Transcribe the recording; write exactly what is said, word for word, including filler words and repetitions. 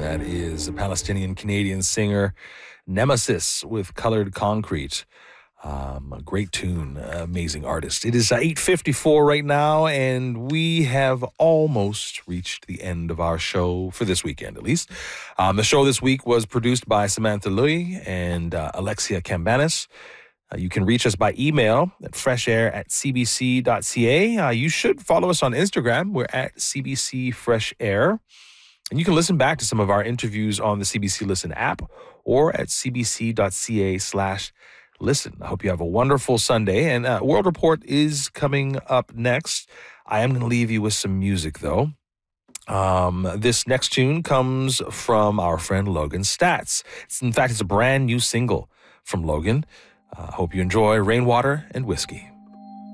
That is a Palestinian-Canadian singer, Nemesis, with Colored Concrete. Um, a great tune, amazing artist. It is eight fifty-four right now, and we have almost reached the end of our show for this weekend, at least. Um, the show this week was produced by Samantha Lui and uh, Alexia Cambanis. Uh, you can reach us by email at freshair at c b c dot c a. Uh, you should follow us on Instagram. We're at C B C Fresh Air. And you can listen back to some of our interviews on the C B C Listen app or at cbc.ca slash listen. I hope you have a wonderful Sunday. And uh, World Report is coming up next. I am going to leave you with some music, though. Um, this next tune comes from our friend Logan Stats. It's, in fact, it's a brand new single from Logan. I uh, hope you enjoy Rainwater and Whiskey.